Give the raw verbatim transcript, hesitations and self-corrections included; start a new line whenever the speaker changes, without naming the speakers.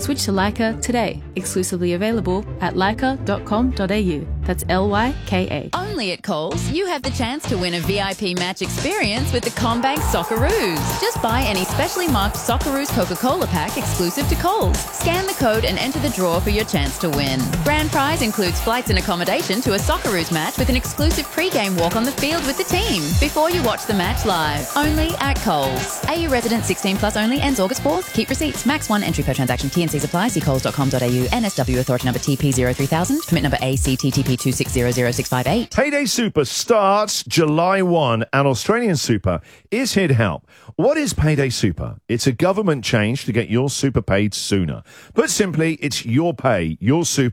Switch to Leica today. Exclusively available at leica dot com dot a u. That's L Y K A.
Only at Coles, you have the chance to win a V I P match experience with the CommBank Socceroos. Just buy any specially marked Socceroos Coca-Cola pack exclusive to Coles. Scan the code and enter the draw for your chance to win. Grand prize includes flights and accommodation to a Socceroos match with an exclusive pre-game walk on the field with the team before you watch the match live. Only at Coles. A U resident sixteen plus only, ends August fourth. Keep receipts. Max one entry per transaction. T and Cs apply. See coles dot com dot a u. N S W authority number T P zero three thousand. Permit number A C T T P two six zero zero six five eight.
Payday Super starts July first, and Australian Super is here to help. What is Payday Super? It's a government change to get your super paid sooner. Put simply, it's your pay, your super.